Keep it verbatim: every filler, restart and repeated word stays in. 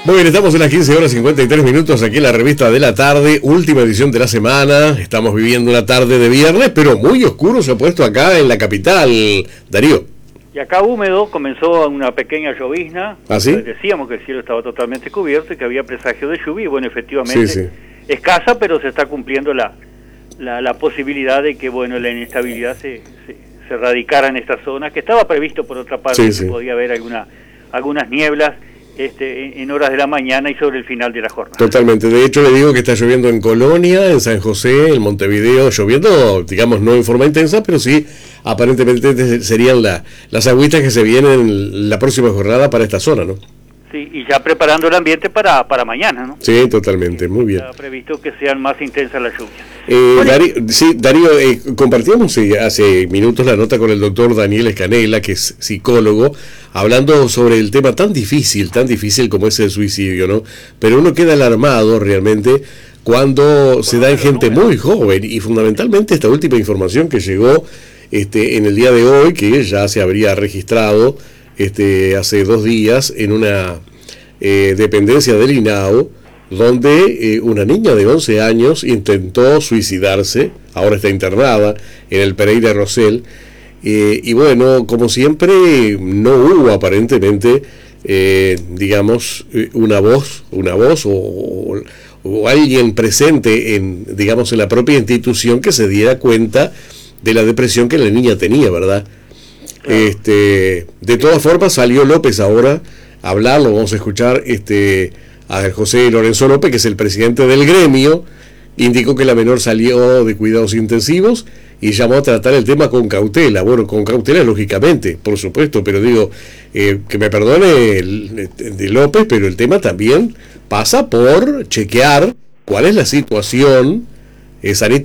Muy bien, estamos en las quince horas cincuenta y tres minutos aquí en la revista de la tarde, última edición de la semana. Estamos viviendo una tarde de viernes, pero muy oscuro se ha puesto acá en la capital, Darío. Y acá húmedo, comenzó una pequeña llovizna. ¿Ah, sí? Decíamos que el cielo estaba totalmente cubierto y que había presagio de lluvia. Y bueno, efectivamente, Sí, sí. escasa, pero se está cumpliendo la, la, la posibilidad de que bueno la inestabilidad se, se, se radicara en esta zona, que estaba previsto por otra parte, Sí, que sí. podía haber alguna, algunas nieblas este, en horas de la mañana y sobre el final de la jornada. Totalmente. De hecho, le digo que está lloviendo en Colonia, en San José, en Montevideo, lloviendo, digamos, no en forma intensa, pero sí, aparentemente serían la, las agüitas que se vienen la próxima jornada para esta zona, ¿no? Sí, y ya preparando el ambiente para, para mañana, ¿no? Sí, totalmente, muy bien. Está previsto que sean más intensas las lluvias. Eh, Bueno, Darío, sí, Darío, eh, compartíamos eh, hace minutos la nota con el doctor Daniel Escanela, que es psicólogo, hablando sobre el tema tan difícil, tan difícil como es el suicidio, ¿no? Pero uno queda alarmado realmente cuando se da en gente muy joven, y fundamentalmente esta última información que llegó este, en el día de hoy, que ya se habría registrado este, hace dos días en una eh, dependencia del INAO, donde eh, una niña de once años intentó suicidarse, ahora está internada en el Pereira Rosell, eh, y bueno, como siempre, no hubo aparentemente, eh, digamos, una voz, una voz o, o, o alguien presente en, digamos, en la propia institución que se diera cuenta de la depresión que la niña tenía, ¿verdad? Claro. Este, de todas formas, salió López ahora a hablar, lo vamos a escuchar, este... a José Lorenzo López, que es el presidente del gremio, indicó que la menor salió de cuidados intensivos y llamó a tratar el tema con cautela. Bueno, con cautela lógicamente, por supuesto, pero digo, eh, que me perdone el, de López, pero el tema también pasa por chequear cuál es la situación eh, sanitaria